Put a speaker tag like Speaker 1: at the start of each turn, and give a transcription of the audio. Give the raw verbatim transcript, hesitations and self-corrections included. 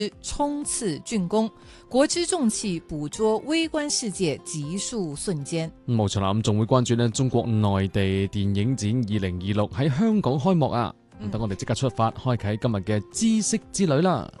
Speaker 1: 衝刺竣工，國之重器捕捉微觀世界極速瞬間。
Speaker 2: 冇錯啦，咁仲會關注呢中國內地電影展二零二六喺香港開幕啊！咁等我哋即刻出發，開啟今日嘅知識之旅啦。